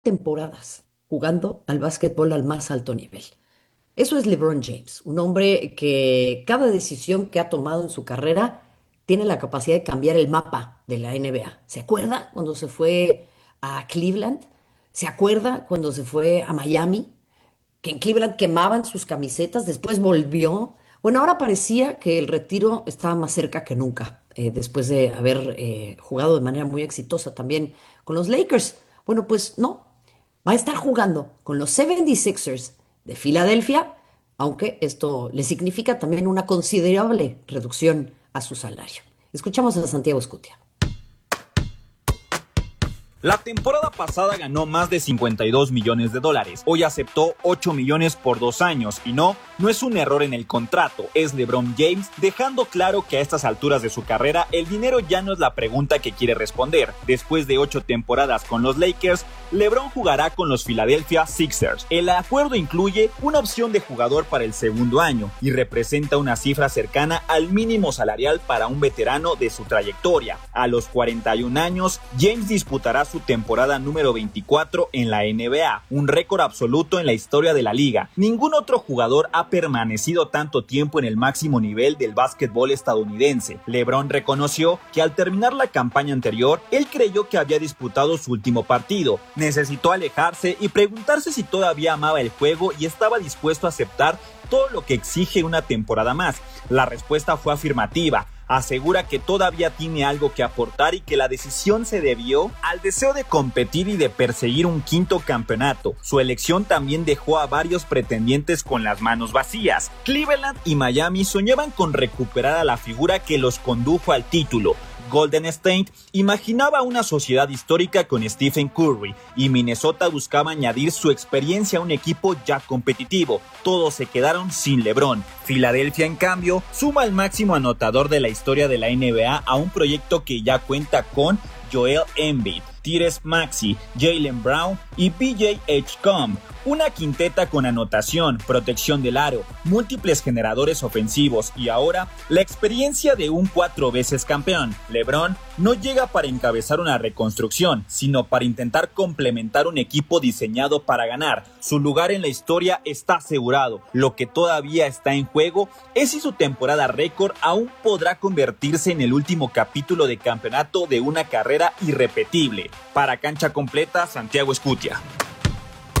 temporadas jugando al básquetbol al más alto nivel. Eso es LeBron James, un hombre que cada decisión que ha tomado en su carrera tiene la capacidad de cambiar el mapa de la NBA. ¿Se acuerda cuando se fue a Cleveland? ¿Se acuerda cuando se fue a Miami? Que en Cleveland quemaban sus camisetas, después volvió. Bueno, ahora parecía que el retiro estaba más cerca que nunca, después de haber jugado de manera muy exitosa también con los Lakers. Bueno, pues no, va a estar jugando con los 76ers de Filadelfia, aunque esto le significa también una considerable reducción a su salario. Escuchamos a Santiago Escutia. La temporada pasada ganó más de 52 millones de dólares. Hoy aceptó 8 millones por 2 años. Y no es un error en el contrato. Es LeBron James dejando claro que a estas alturas de su carrera el dinero ya no es la pregunta que quiere responder. Después de 8 temporadas con los Lakers, LeBron jugará con los Philadelphia Sixers. El acuerdo incluye una opción de jugador para el segundo año y representa una cifra cercana al mínimo salarial para un veterano de su trayectoria. A los 41 años, James disputará su temporada número 24 en la NBA, un récord absoluto en la historia de la liga. Ningún otro jugador ha permanecido tanto tiempo en el máximo nivel del básquetbol estadounidense. LeBron reconoció que al terminar la campaña anterior, él creyó que había disputado su último partido. Necesitó alejarse y preguntarse si todavía amaba el juego y estaba dispuesto a aceptar todo lo que exige una temporada más. La respuesta fue afirmativa. Asegura que todavía tiene algo que aportar y que la decisión se debió al deseo de competir y de perseguir un quinto campeonato. Su elección también dejó a varios pretendientes con las manos vacías. Cleveland y Miami soñaban con recuperar a la figura que los condujo al título. Golden State imaginaba una sociedad histórica con Stephen Curry y Minnesota buscaba añadir su experiencia a un equipo ya competitivo. Todos se quedaron sin LeBron. Filadelfia, en cambio, suma al máximo anotador de la historia de la NBA a un proyecto que ya cuenta con Joel Embiid, Tyrese Maxey, Jaylen Brown y PJ Edgecombe. Una quinteta con anotación, protección del aro, múltiples generadores ofensivos y ahora la experiencia de un 4 veces campeón. LeBron no llega para encabezar una reconstrucción, sino para intentar complementar un equipo diseñado para ganar. Su lugar en la historia está asegurado. Lo que todavía está en juego es si su temporada récord aún podrá convertirse en el último capítulo de campeonato de una carrera irrepetible. Para Cancha Completa, Santiago Escutia.